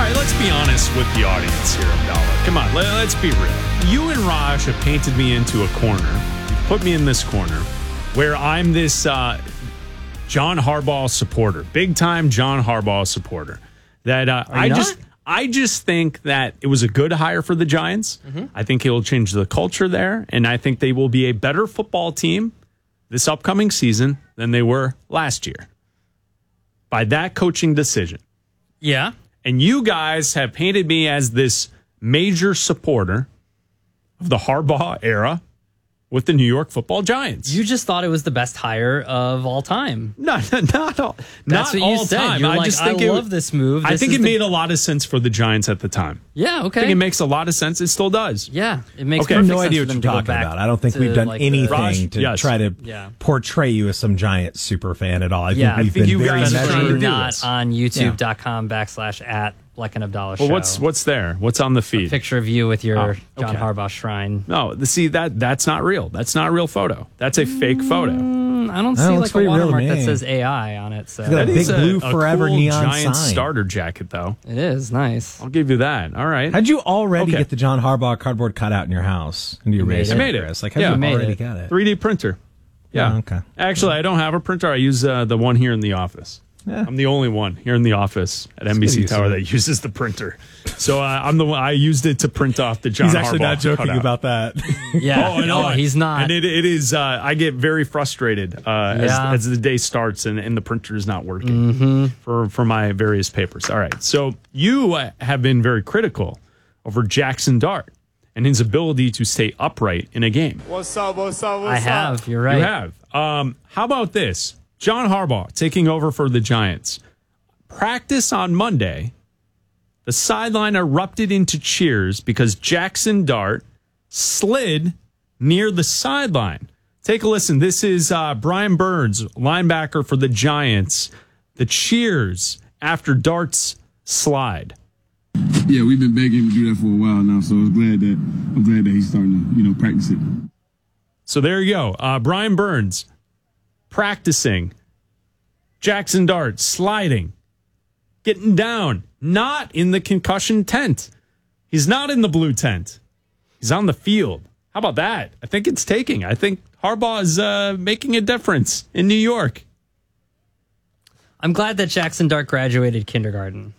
right, let's be honest with the audience here, Abdallah. Come on, let's be real. You and Raj have painted me into a corner. You've put me in this corner where I'm this John Harbaugh supporter, big-time John Harbaugh supporter. That I just think that it was a good hire for the Giants. Mm-hmm. I think it will change the culture there, and I think they will be a better football team this upcoming season than they were last year by that coaching decision. Yeah. And you guys have painted me as this major supporter of the Harbaugh era with the New York Football Giants. You just thought it was the best hire of all time. Not all. That's what you said. Time. You're I love this move. I think it made a lot of sense for the Giants at the time. Yeah, okay. I think it makes a lot of sense. It still does. Yeah, it makes I have no sense idea for what them you're to go talking back about. I don't think to, we've done like, anything to try to portray you as some Giants super fan at all. I think we've been very measured. Not on youtube.com/@ Black and Abdallah Well, show. what's there? What's on the feed? A picture of you with your John Harbaugh shrine. No, see that's not real. That's not a real photo. That's a fake photo. I don't see like a watermark that says AI on it. So that big blue forever cool neon Giant sign. starter jacket, though. It is nice. I'll give you that. All right. How'd you already get the John Harbaugh cardboard cutout in your house? Into your basement? I made it. Like, how'd you already get it? 3D printer. Yeah. Oh, okay. Actually, I don't have a printer. I use the one here in the office. Yeah. I'm the only one here in the office at NBC Tower that uses the printer. So I'm the one. I used it to print off the John Harbaugh. He's actually not joking about that. Yeah. No, he's not. And it is. I get very frustrated as the day starts and the printer is not working for my various papers. All right. So you have been very critical over Jackson Dart and his ability to stay upright in a game. What's up? I have. You're right. You have. How about this? John Harbaugh taking over for the Giants. Practice on Monday. The sideline erupted into cheers because Jackson Dart slid near the sideline. Take a listen. This is Brian Burns, linebacker for the Giants. The cheers after Dart's slide. Yeah, we've been begging him to do that for a while now, so I'm glad that he's starting to, practice it. So there you go. Brian Burns practicing. Jackson Dart sliding. Getting down. Not in the concussion tent. He's not in the blue tent. He's on the field. How about that? I think it's taking. I think Harbaugh is making a difference in New York. I'm glad that Jackson Dart graduated kindergarten.